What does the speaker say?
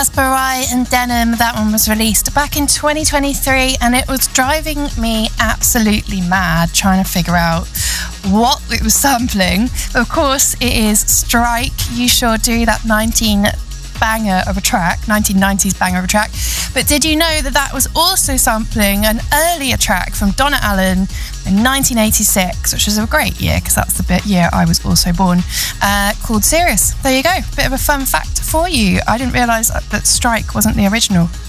That's Barai and Denim. That one was released back in 2023 and it was driving me absolutely mad trying to figure out what it was sampling. But of course, it is Strike, You Sure Do, that 1990s banger of a track. But did you know that that was also sampling an earlier track from Donna Allen in 1986, which was a great year because that's the year I was also born, called Serious. There you go. Bit of a fun fact for you. I didn't realise that Strike wasn't the original.